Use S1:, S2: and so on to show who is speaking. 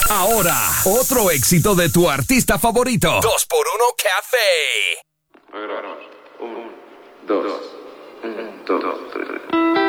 S1: Ahora, otro éxito de tu artista favorito. 2x1 Café.
S2: Un, dos, un, dos, tres.